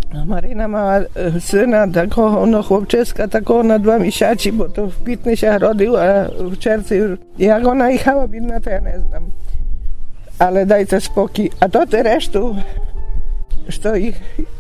No, Marina mała syna, takiego chłopczyska, takiego na 2 miesiące, bo to w kwietniu się rodził, a w czerwcu już. Jak ona jechała biedna, to ja nie znam. Ale dajcie spokój. A to te resztu, że ich